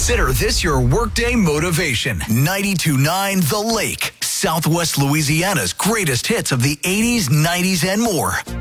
Consider this your workday motivation. 92.9 The Lake, Southwest Louisiana's greatest hits of the 80s, 90s, and more.